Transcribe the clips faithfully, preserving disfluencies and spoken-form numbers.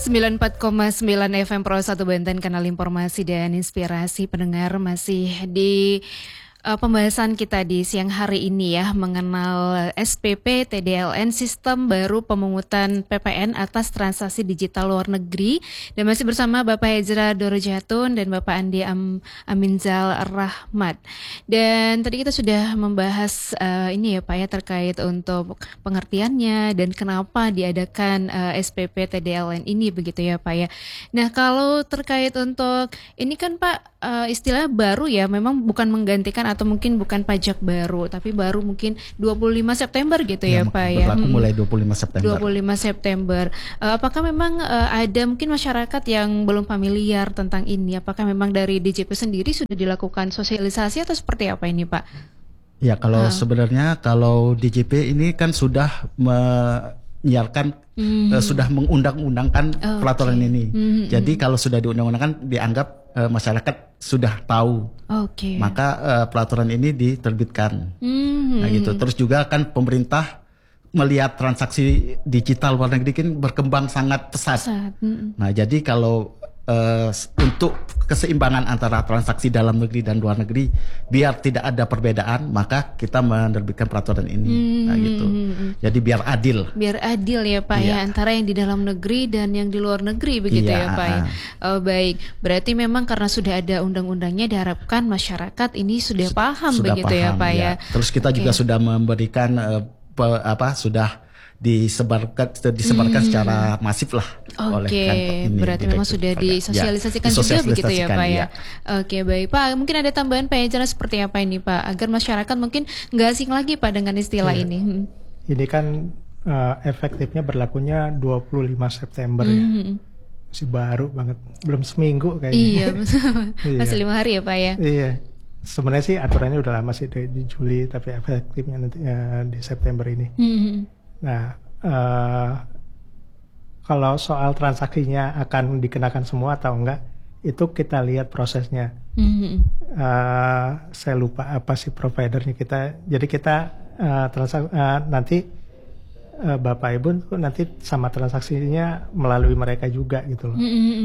sembilan puluh empat koma sembilan F M Pro satu Banten, kanal informasi dan inspirasi pendengar, masih di uh, pembahasan kita di siang hari ini ya, mengenal S P P T D L N, sistem baru pemungutan P P N atas transaksi digital luar negeri, dan masih bersama Bapak Hezra Dorojatun dan Bapak Andi Am Aminzal Rahmat. Dan tadi kita sudah membahas uh, ini ya Pak ya, terkait untuk pengertiannya dan kenapa diadakan uh, S P P T D L N ini begitu ya Pak ya. Nah, kalau terkait untuk ini kan Pak, uh, istilah baru ya, memang bukan menggantikan atau mungkin bukan pajak baru, tapi baru mungkin dua puluh lima September gitu ya, ya Pak ya. Berlaku mulai dua puluh lima September. dua puluh lima September. Uh, apakah memang uh, ada mungkin masyarakat yang belum familiar tentang ini? Apakah memang dari D J P sendiri sudah dilakukan sosialisasi atau seperti apa ini Pak? Ya, kalau uh. sebenarnya kalau D J P ini kan sudah menyiarkan, mm-hmm. uh, sudah mengundang-undangkan oh, peraturan okay. ini. Mm-hmm. Jadi kalau sudah diundang-undangkan, dianggap Uh, masyarakat sudah tahu, okay. maka uh, peraturan ini diterbitkan. Mm-hmm. Nah gitu. Terus juga kan pemerintah melihat transaksi digital luar negeri kan berkembang sangat pesat. pesat. Mm-hmm. Nah jadi kalau uh, untuk keseimbangan antara transaksi dalam negeri dan luar negeri, biar tidak ada perbedaan, maka kita menerbitkan peraturan ini. Mm-hmm. Nah gitu. Jadi biar adil. Biar adil ya Pak yeah. ya, antara yang di dalam negeri dan yang di luar negeri begitu yeah. ya Pak ya. Oh, baik, berarti memang karena sudah ada undang-undangnya, diharapkan masyarakat ini sudah paham sudah begitu paham, ya Pak ya. ya. Terus kita okay. juga sudah memberikan uh, pe, apa sudah disebarkan disebarkan hmm. secara masif lah okay. oleh kantor ini. Berarti memang sudah disosialisasikan ya, juga begitu ya Pak ya. ya. Oke, baik Pak, mungkin ada tambahan Pak Hezra seperti apa ini Pak, agar masyarakat mungkin nggak asing lagi Pak dengan istilah ya. ini. Hmm. Ini kan uh, efektifnya berlakunya dua puluh lima September hmm. ya. Masih baru banget, belum seminggu kayaknya. Iya, masih lima hari ya Pak ya. Iya. Sebenarnya sih aturannya udah lama sih di, di Juli, tapi efektifnya nanti uh, di September ini. Hmm. Nah, uh, kalau soal transaksinya akan dikenakan semua atau enggak, itu kita lihat prosesnya. Mm-hmm. uh, saya lupa apa sih providernya kita. Jadi kita uh, transak uh, nanti uh, Bapak Ibu tuh nanti sama transaksinya melalui mereka juga gitu loh. Mm-hmm.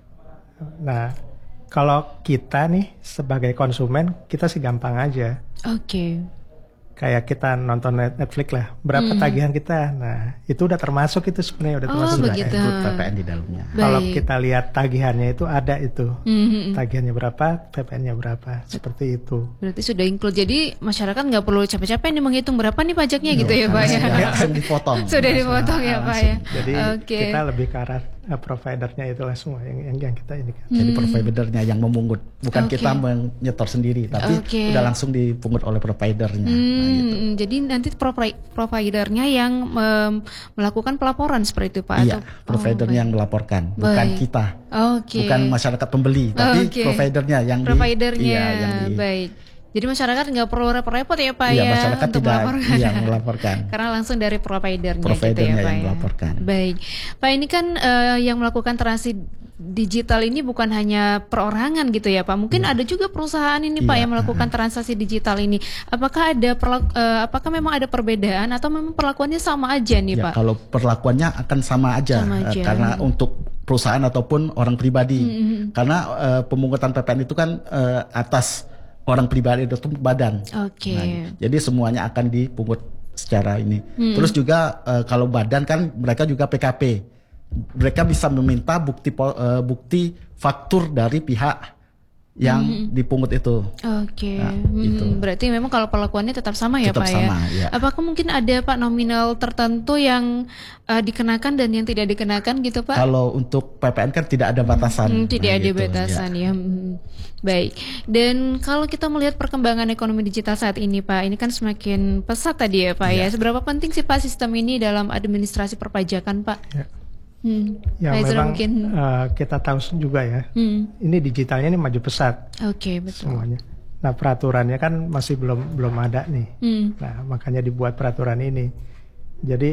Nah, kalau kita nih sebagai konsumen, kita sih gampang aja. Oke. Okay. Kayak kita nonton Netflix lah, berapa hmm. tagihan kita, nah itu udah termasuk itu sebenarnya udah termasuk oh, begitu. P P N di dalamnya. Baik. Kalau kita lihat tagihannya itu ada itu, hmm. tagihannya berapa, P P N-nya berapa, seperti itu. Berarti sudah include, jadi masyarakat nggak perlu capek-capek nih menghitung berapa nih pajaknya gitu ya Pak ya. Langsung dipotong. Sudah dipotong ya Pak ya. Jadi okay. kita lebih ke arah uh, providernya itulah semua yang yang, yang kita ini kan. Hmm. Jadi providernya yang memungut, bukan okay. kita menyetor sendiri, tapi okay. udah langsung dipungut oleh providernya. Hmm. Nah, gitu. Jadi nanti providernya yang um, melakukan pelaporan seperti itu Pak? Iya, atau? providernya oh, yang melaporkan, bukan baik. kita, okay. bukan masyarakat pembeli, tapi okay. providernya yang providernya, di, iya, yang di, baik. Jadi masyarakat nggak perlu repot-repot ya Pak iya, ya masyarakat untuk tidak, melaporkan. Iya, melaporkan. Karena langsung dari providernya, providernya gitu ya Pak yang ya. melaporkan. Baik, Pak, ini kan uh, yang melakukan transaksi digital ini bukan hanya perorangan gitu ya Pak. Mungkin ya. ada juga perusahaan ini Pak ya, yang melakukan transaksi digital ini. Apakah ada perlaku, uh, apakah memang ada perbedaan atau memang perlakuannya sama aja nih ya, Pak? Kalau perlakuannya akan sama aja, sama aja. Uh, karena hmm. untuk perusahaan ataupun orang pribadi. Hmm. Karena uh, pemungutan P P N itu kan uh, atas orang pribadi itu badan. Oke. Okay. Nah, jadi semuanya akan dipungut secara ini. Hmm. Terus juga uh, kalau badan kan mereka juga P K P. Mereka bisa meminta bukti uh, bukti faktur dari pihak yang hmm. dipungut itu. Oke. Okay. Nah, hmm. gitu. Berarti memang kalau perlakuannya tetap sama ya tetap Pak sama, ya? ya. Apakah mungkin ada Pak nominal tertentu yang uh, dikenakan dan yang tidak dikenakan gitu Pak? Kalau untuk P P N kan tidak ada batasan. Hmm, tidak nah, ada gitu, batasan ya. ya. Hmm. Baik. Dan kalau kita melihat perkembangan ekonomi digital saat ini Pak, ini kan semakin pesat tadi ya Pak ya. ya. Seberapa penting sih Pak sistem ini dalam administrasi perpajakan Pak? Ya. Hmm. Ya Pak memang mungkin... uh, kita tahu juga ya, hmm. ini digitalnya ini maju pesat. Oke, okay, betul. Semuanya. Nah peraturannya kan masih belum belum ada nih. Hmm. Nah makanya dibuat peraturan ini. Jadi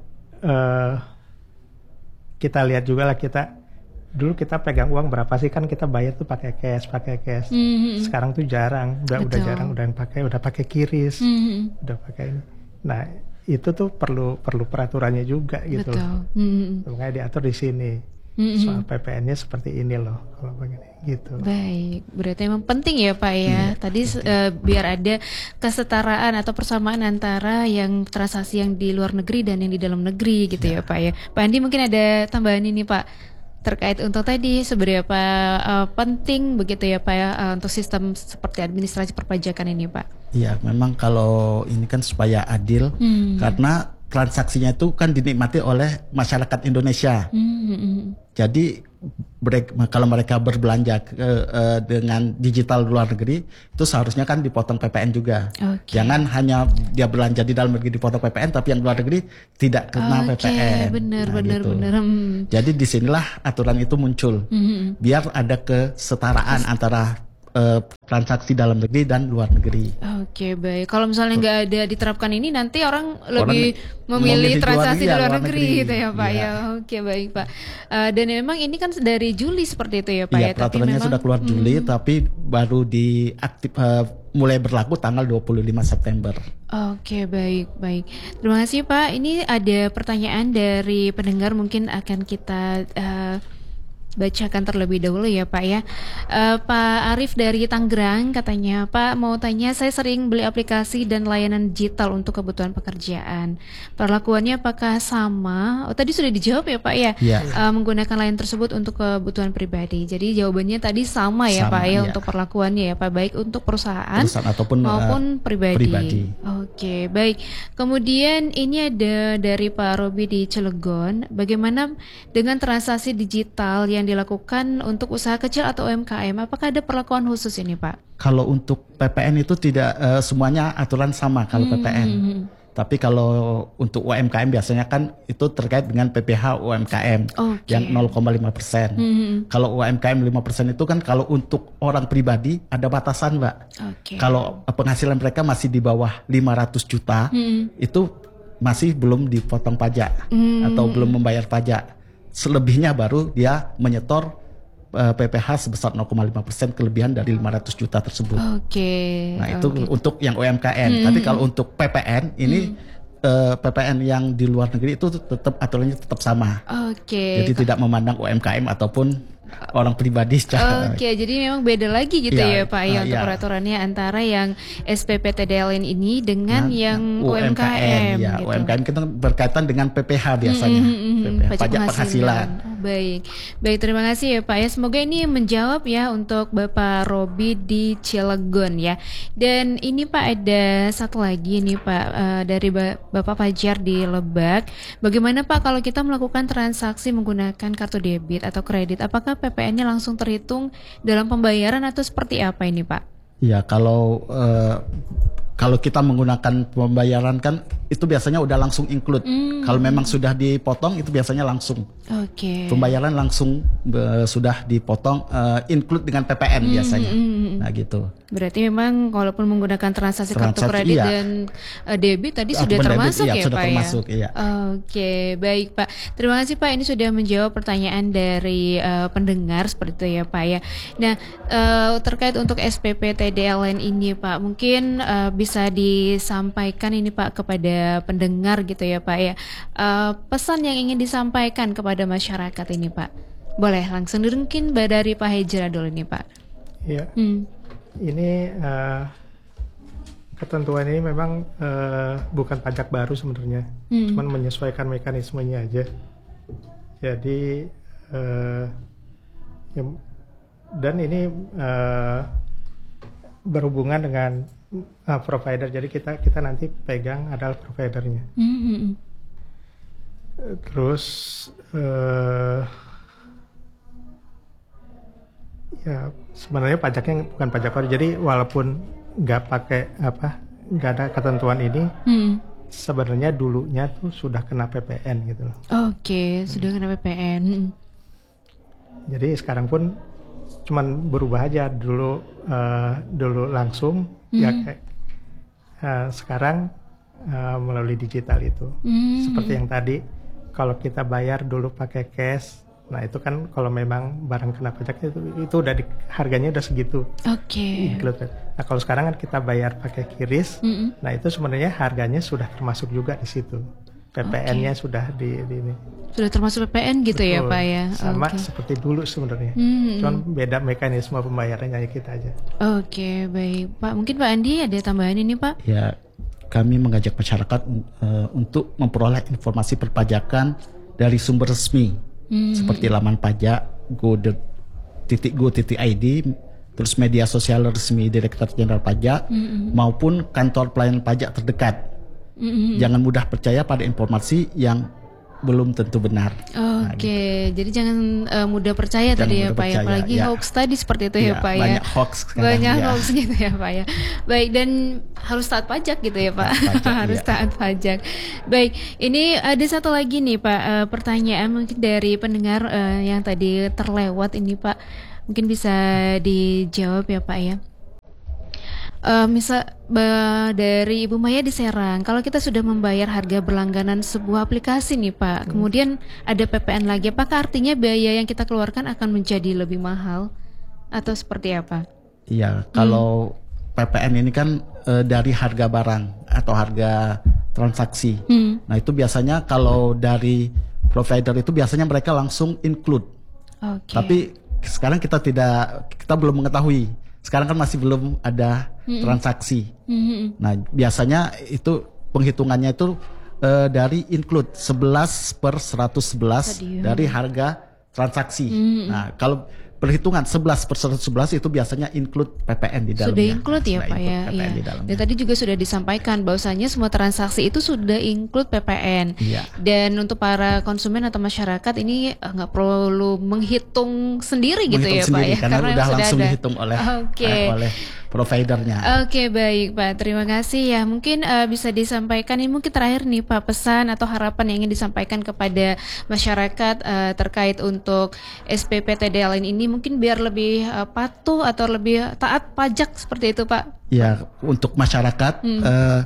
uh, kita lihat juga lah, kita dulu kita pegang uang berapa sih, kan kita bayar tuh pakai cash, pakai cash. Hmm. Sekarang tuh jarang, udah betul. udah jarang, udah yang pakai udah pakai kiris, hmm. udah pakai ini. Nah itu tuh perlu perlu peraturannya juga gitu. Betul. Hmm. Makanya diatur di sini. Mm-hmm. Soal P P N-nya seperti ini loh, kalau begini gitu. Baik, berarti memang penting ya Pak ya. Iya, Tadi uh, biar ada kesetaraan atau persamaan antara yang transaksi yang di luar negeri dan yang di dalam negeri gitu ya, ya Pak ya. Pak Andi mungkin ada tambahan ini Pak terkait untuk tadi seberapa uh, penting begitu ya Pak ya uh, untuk sistem seperti administrasi perpajakan ini Pak. Iya, memang kalau ini kan supaya adil hmm. karena transaksinya itu kan dinikmati oleh masyarakat Indonesia. Mm-hmm. Jadi kalau mereka berbelanja ke, uh, dengan digital luar negeri itu seharusnya kan dipotong P P N juga. Okay. Jangan hanya dia belanja di dalam negeri dipotong P P N, tapi yang luar negeri tidak kena okay, P P N. Benar, nah, benar, gitu. benar. Hmm. Jadi disinilah aturan itu muncul, mm-hmm. biar ada kesetaraan Terus. antara Uh, transaksi dalam negeri dan luar negeri. Oke, baik. Kalau misalnya nggak ada diterapkan ini, nanti orang lebih orang memilih transaksi di luar, luar negeri, negeri gitu ya Pak ya. ya. Oke, baik Pak. Uh, dan memang ini kan dari Juli seperti itu ya Pak ya. ya. Peraturannya sudah keluar Juli, hmm. tapi baru diaktif uh, mulai berlaku tanggal dua puluh lima September. Oke, baik, baik. Terima kasih Pak. Ini ada pertanyaan dari pendengar, mungkin akan kita uh, bacakan terlebih dahulu ya Pak ya. uh, Pak Arif dari Tangerang katanya, Pak mau tanya, saya sering beli aplikasi dan layanan digital untuk kebutuhan pekerjaan. Perlakuannya apakah sama? Oh tadi sudah dijawab ya Pak ya, ya. Uh, menggunakan layanan tersebut untuk kebutuhan pribadi. Jadi jawabannya tadi sama ya sama, Pak ya, ya untuk perlakuannya ya Pak, baik untuk perusahaan, perusahaan ataupun maupun uh, pribadi. pribadi. Oke, baik. Kemudian ini ada dari Pak Robi di Cilegon, bagaimana dengan transaksi digital yang dilakukan untuk usaha kecil atau U M K M, apakah ada perlakuan khusus ini Pak? Kalau untuk P P N itu tidak uh, semuanya aturan sama kalau hmm. P P N. Tapi kalau untuk U M K M biasanya kan itu terkait dengan P P H U M K M okay. yang nol koma lima persen. Hmm. Kalau U M K M lima persen itu kan kalau untuk orang pribadi ada batasan Mbak. Okay. Kalau penghasilan mereka masih di bawah lima ratus juta, hmm. itu masih belum dipotong pajak hmm. atau belum membayar pajak. Selebihnya baru dia menyetor uh, P P H sebesar nol koma lima persen kelebihan dari lima ratus juta tersebut. Oke. Okay. Nah itu okay. untuk yang U M K M. Hmm. Tapi kalau untuk P P N ini hmm. uh, P P N yang di luar negeri itu tetap aturannya tetap sama. Oke. Okay. Jadi tidak memandang U M K M ataupun orang pribadi secara. Oke, okay, jadi memang beda lagi gitu ya, ya Pak ya uh, untuk ya. peraturannya antara yang S P P T D L N ini dengan nah, yang U M K M. Ya, gitu. U M K M kita berkaitan dengan P P H biasanya, mm -hmm, P P H, pajak penghasilan. Oh, baik, baik terima kasih ya Pak ya. Semoga ini menjawab ya untuk Bapak Robi di Cilegon ya. Dan ini Pak ada satu lagi nih Pak uh, dari ba Bapak Fajar di Lebak. Bagaimana Pak kalau kita melakukan transaksi menggunakan kartu debit atau kredit, apakah P P N-nya langsung terhitung dalam pembayaran atau seperti apa ini Pak? Ya kalau uh, kalau kita menggunakan pembayaran kan itu biasanya udah langsung include. Mm. Kalau memang sudah dipotong itu biasanya langsung. Oke. Okay. Pembayaran langsung uh, sudah dipotong uh, include dengan P P N mm, biasanya. Mm, nah gitu. Berarti memang walaupun menggunakan transaksi, transaksi kartu kredit iya. dan uh, debit tadi ah, sudah termasuk debit, iya, ya sudah Pak termasuk, ya? Iya. Oke, okay, baik Pak. Terima kasih Pak, ini sudah menjawab pertanyaan dari uh, pendengar seperti itu ya Pak ya. Nah uh, terkait untuk S P P T D L N ini Pak, mungkin uh, bisa disampaikan ini Pak kepada pendengar gitu ya Pak ya. Uh, pesan yang ingin disampaikan kepada masyarakat ini Pak. Boleh langsung mungkin dari Pak Hejra dulu nih Pak. Iya. Hmm. Ini uh, ketentuan ini memang uh, bukan pajak baru sebenarnya, hmm. cuma menyesuaikan mekanismenya aja. Jadi uh, ya, dan ini uh, berhubungan dengan uh, provider. Jadi kita kita nanti pegang adalah providernya. Hmm. Terus uh, ya sebenarnya pajaknya bukan pajak baru. Jadi walaupun nggak pakai apa, nggak ada ketentuan ini, hmm. sebenarnya dulunya tuh sudah kena P P N gitu loh. Oke, okay, hmm. sudah kena P P N. Hmm. Jadi sekarang pun cuman berubah aja, dulu uh, dulu langsung hmm. ya kayak uh, sekarang uh, melalui digital itu. Hmm. Seperti yang tadi, kalau kita bayar dulu pakai cash. Nah itu kan kalau memang barang kena pajak itu itu udah di, harganya udah segitu. Oke. Okay. Nah kalau sekarang kan kita bayar pakai kiris, mm-hmm. nah itu sebenarnya harganya sudah termasuk juga di situ. P P N-nya okay. sudah di, di ini. Sudah termasuk P P N gitu. Betul. Ya Pak ya. Sama okay. seperti dulu sebenarnya. Hmm. Cuman beda mekanisme pembayarannya kita aja. Oke, okay, baik Pak. Mungkin Pak Andi ada tambahan ini Pak? Ya, kami mengajak masyarakat uh, untuk memperoleh informasi perpajakan dari sumber resmi hmm. seperti laman pajak, go titik go titik i d, terus media sosial resmi Direktorat Jenderal Pajak hmm. maupun kantor pelayanan pajak terdekat. Hmm. Jangan mudah percaya pada informasi yang belum tentu benar. Oke, okay. Nah, gitu. Jadi jangan uh, mudah percaya jangan tadi mudah ya Pak ya, apalagi ya. Hoax tadi seperti itu ya, ya Pak ya. Banyak hoax sekarang. Banyak ya. hoax gitu ya Pak ya. Baik, dan harus taat pajak gitu ya Pak. Pajak, harus ya. taat pajak. Baik, ini ada satu lagi nih Pak, uh, pertanyaan mungkin dari pendengar uh, yang tadi terlewat ini Pak. Mungkin bisa dijawab ya Pak ya. Uh, misal uh, dari Ibu Maya di Serang, kalau kita sudah membayar harga berlangganan sebuah aplikasi nih Pak, hmm. kemudian ada P P N lagi, apakah artinya biaya yang kita keluarkan akan menjadi lebih mahal atau seperti apa? Iya, kalau hmm. P P N ini kan uh, dari harga barang atau harga transaksi. Hmm. Nah itu biasanya kalau dari provider itu biasanya mereka langsung include. Okay. Tapi sekarang kita tidak, kita belum mengetahui. Sekarang kan masih belum ada mm-hmm. transaksi. Mm-hmm. Nah, biasanya itu penghitungannya itu uh, dari include sebelas per seratus sebelas Tadi, dari harga transaksi. Mm-hmm. Nah, kalau perhitungan sebelas per seratus sebelas itu biasanya include P P N di dalamnya. Sudah include ya Pak ya. Ya. Dan tadi juga sudah disampaikan bahwasanya semua transaksi itu sudah include P P N. Ya. Dan untuk para konsumen atau masyarakat ini nggak perlu menghitung sendiri gitu menghitung ya sendiri, Pak ya. Karena, karena udah langsung ada. dihitung oleh okay. eh, oleh providernya. Oke okay, baik Pak, terima kasih ya. Mungkin uh, bisa disampaikan ini mungkin terakhir nih Pak, pesan atau harapan yang ingin disampaikan kepada masyarakat uh, terkait untuk S P P T D L N ini mungkin biar lebih uh, patuh atau lebih taat pajak seperti itu Pak. Ya, untuk masyarakat hmm. uh,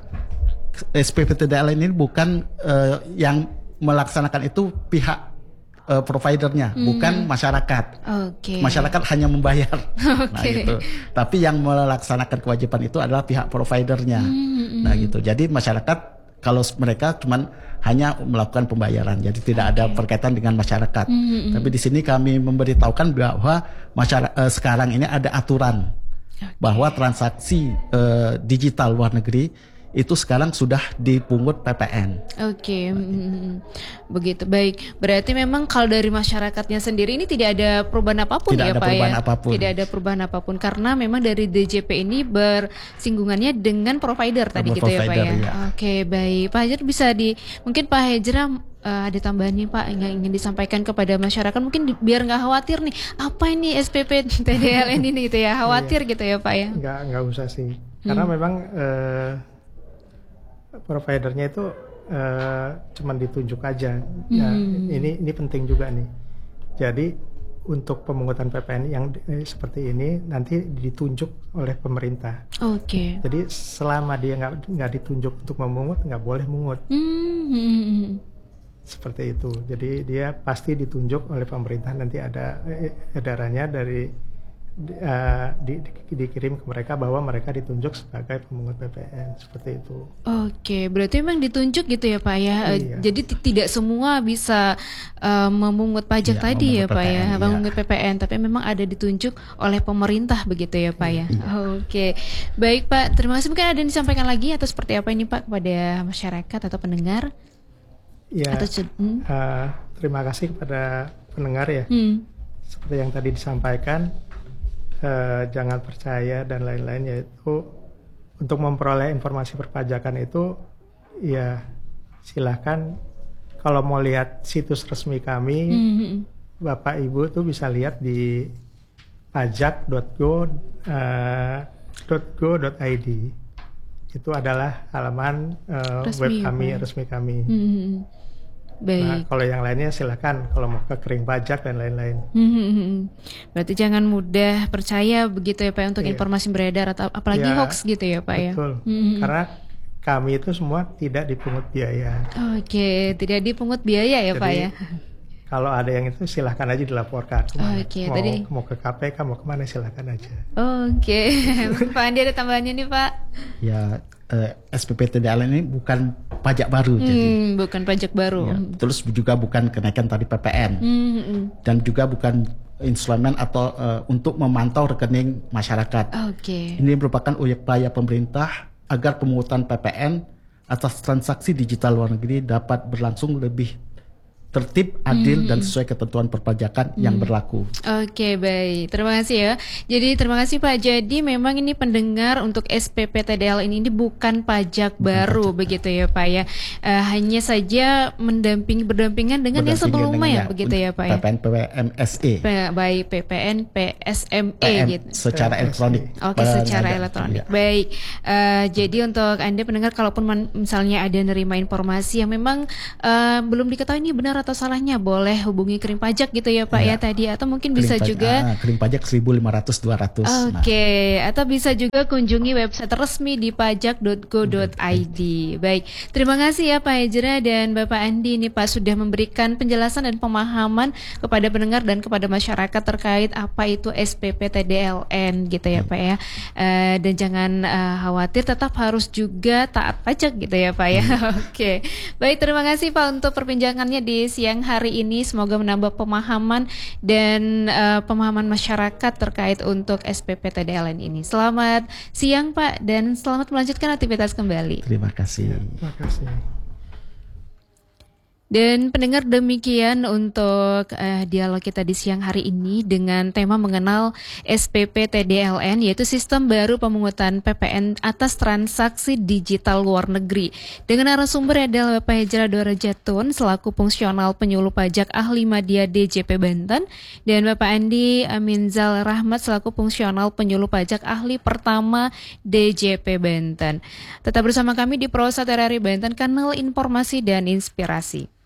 S P P T D L N ini bukan uh, yang melaksanakan itu pihak Uh, providernya, hmm. bukan masyarakat. Okay. Masyarakat hanya membayar. Okay. Nah gitu. Tapi yang melaksanakan kewajiban itu adalah pihak providernya. Hmm. Nah gitu. Jadi masyarakat kalau mereka cuman hanya melakukan pembayaran, jadi tidak okay. ada berkaitan dengan masyarakat. Hmm. Tapi di sini kami memberitahukan bahwa masyarakat uh, sekarang ini ada aturan okay. bahwa transaksi uh, digital luar negeri itu sekarang sudah dipungut P P N. Oke, okay. hmm, begitu baik. Berarti memang kalau dari masyarakatnya sendiri ini tidak ada perubahan apapun tidak ya ada Pak ya? Apapun. Tidak ada perubahan apapun karena memang dari D J P ini bersinggungannya dengan provider tadi gitu ya Pak ya. ya. Oke, okay, baik. Pak Hajar bisa di mungkin Pak Hejra uh, ada tambahan nih Pak yang ingin disampaikan kepada masyarakat mungkin di, biar nggak khawatir nih apa ini S P P T D L N ini gitu ya khawatir gitu ya Pak ya? Nggak nggak usah sih karena hmm. memang uh, providernya itu uh, cuman ditunjuk aja. Nah, hmm. ini ini penting juga nih. Jadi untuk pemungutan P P N yang eh, seperti ini nanti ditunjuk oleh pemerintah. Oke. Okay. Jadi selama dia nggak nggak ditunjuk untuk memungut nggak boleh mungut. Hmm. Seperti itu. Jadi dia pasti ditunjuk oleh pemerintah nanti ada eh, edarannya dari Uh, di, di, dikirim ke mereka bahwa mereka ditunjuk sebagai pemungut P P N seperti itu. Oke, berarti memang ditunjuk gitu ya Pak ya. Iya. Jadi t- tidak semua bisa uh, memungut pajak iya, tadi ya Pak P P N, ya, iya. memungut P P N, tapi memang ada ditunjuk oleh pemerintah begitu ya Pak iya. ya. Oke, baik Pak. Terima kasih. Mungkin ada yang disampaikan lagi atau seperti apa ini Pak kepada masyarakat atau pendengar? Ya. Atau, hmm? uh, terima kasih kepada pendengar ya. Hmm. Seperti yang tadi disampaikan. Uh, jangan percaya dan lain-lain, yaitu untuk memperoleh informasi perpajakan itu ya silahkan kalau mau lihat situs resmi kami mm-hmm. Bapak Ibu tuh bisa lihat di pajak dot go dot i d. Itu adalah halaman uh, web kami, apa? resmi kami. Mm-hmm. Baik. Nah, kalau yang lainnya silakan kalau mau ke kering pajak dan lain-lain. Hmm, berarti jangan mudah percaya begitu ya Pak untuk iya. informasi beredar atau apalagi ya, hoax gitu ya Pak ya. Betul. Hmm. Karena kami itu semua tidak dipungut biaya. Oke, tidak dipungut biaya ya. Jadi, Pak ya. Kalau ada yang itu silahkan aja dilaporkan. Oke, mau, tadi mau ke K P K mau kemana silahkan aja. Oke, Pak Andi ada tambahannya nih Pak? Ya. uh, S P P T D L N ini bukan pajak baru, hmm, jadi bukan pajak baru. Ya, terus juga bukan kenaikan tarif P P N, hmm. dan juga bukan instrumen atau uh, untuk memantau rekening masyarakat. Okay. Ini merupakan upaya pemerintah agar pemungutan P P N atas transaksi digital luar negeri dapat berlangsung lebih tertib, adil, hmm. dan sesuai ketentuan perpajakan hmm. yang berlaku. Oke, baik. Terima kasih ya. Jadi terima kasih Pak. Jadi memang ini pendengar untuk S P P T D L N ini bukan pajak bukan baru pajak. Begitu ya Pak ya. Uh, hanya saja mendampingi berdampingan dengan yang sebelumnya ya, begitu ya Pak ya. P P N P M S E. Baik, P P N P S M E gitu. Secara elektronik. Oke, secara elektronik. Ya. Baik. Uh, jadi untuk Anda pendengar, kalaupun man, misalnya ada nerima informasi yang memang uh, belum diketahui ini benar atau salahnya, boleh hubungi Krim Pajak gitu ya Pak ya, ya tadi, atau mungkin Krim bisa pajak, juga ah, Krim Pajak seribu lima ratus dua ratus. Oke, okay. Nah. Atau bisa juga kunjungi website resmi di pajak dot go dot i d. Baik, terima kasih ya Pak Hejra dan Bapak Andi, ini Pak sudah memberikan penjelasan dan pemahaman kepada pendengar dan kepada masyarakat terkait apa itu S P P T D L N gitu ya Pak ya. Uh, dan jangan uh, khawatir, tetap harus juga taat pajak gitu ya Pak ya. Oke, okay. Baik, terima kasih Pak untuk perbincangannya di siang hari ini. Semoga menambah pemahaman dan uh, pemahaman masyarakat terkait untuk S P P T D L N ini. Selamat siang Pak dan selamat melanjutkan aktivitas kembali. Terima kasih. Terima kasih. Dan pendengar, demikian untuk uh, dialog kita di siang hari ini dengan tema mengenal S P P T D L N, yaitu sistem baru pemungutan P P N atas transaksi digital luar negeri. Dengan narasumber adalah Bapak Hejra Dorajatun selaku fungsional penyuluh pajak ahli Madya D J P Banten, dan Bapak Andi Aminzal Rahmat selaku fungsional penyuluh pajak ahli pertama D J P Banten. Tetap bersama kami di Pro satu R R I Banten, kanal informasi dan inspirasi.